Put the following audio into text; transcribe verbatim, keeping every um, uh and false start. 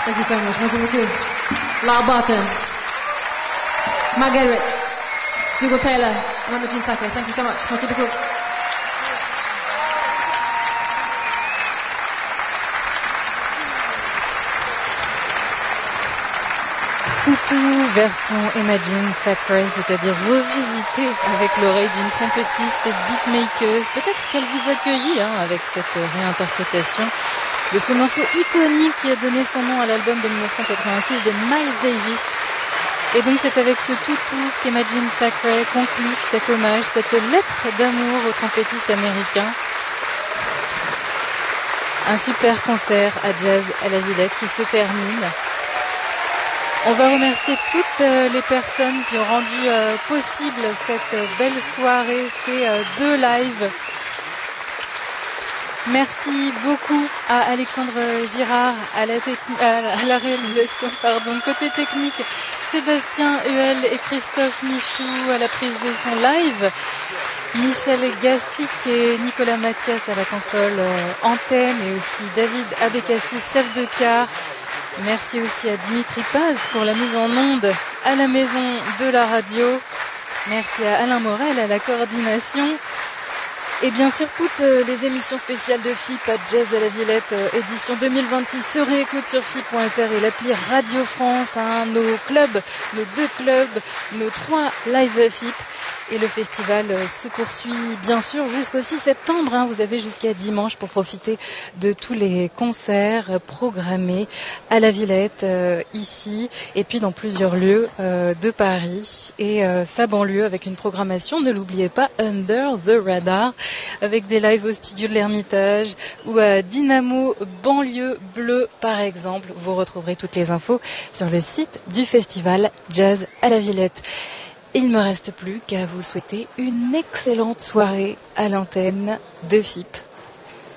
Thank you so much. Merci beaucoup. Lara Barton, Margaret, Dougal Taylor, and Imogene Sake. Thank you so much. Merci beaucoup. Toutou version Imagine Thackeray, c'est-à-dire revisitée avec l'oreille d'une trompettiste et beatmakeuse. Peut-être qu'elle vous accueillit hein, avec cette réinterprétation de ce morceau iconique qui a donné son nom à l'album de dix-neuf cent quatre-vingt-six de Miles Davis. Et donc c'est avec ce toutou qu'Imagine Thackeray conclut cet hommage, cette lettre d'amour au trompettiste américain. Un super concert à Jazz à la Villette qui se termine. On va remercier toutes les personnes qui ont rendu euh, possible cette belle soirée, ces euh, deux lives. Merci beaucoup à Alexandre Girard, à la, techni- à la réalisation, pardon, côté technique, Sébastien Huel et Christophe Michou à la prise de son live, Michel Gassic et Nicolas Mathias à la console euh, antenne et aussi David Abekassi, chef de car. Merci aussi à Dimitri Paz pour la mise en onde à la maison de la radio. Merci à Alain Morel à la coordination. Et bien sûr, toutes les émissions spéciales de F I P à Jazz à la Villette, euh, édition deux mille vingt-six, se réécoutent sur F I P point F R et l'appli Radio France, hein, nos clubs, nos deux clubs, nos trois live F I P. Et le festival euh, se poursuit bien sûr jusqu'au six septembre. Hein, vous avez jusqu'à dimanche pour profiter de tous les concerts euh, programmés à la Villette, euh, ici, et puis dans plusieurs lieux euh, de Paris et euh, sa banlieue avec une programmation, ne l'oubliez pas, Under the Radar, avec des lives au studio de l'Ermitage ou à Dynamo Banlieue Bleue par exemple. Vous retrouverez toutes les infos sur le site du festival Jazz à la Villette. Il ne me reste plus qu'à vous souhaiter une excellente soirée à l'antenne de F I P.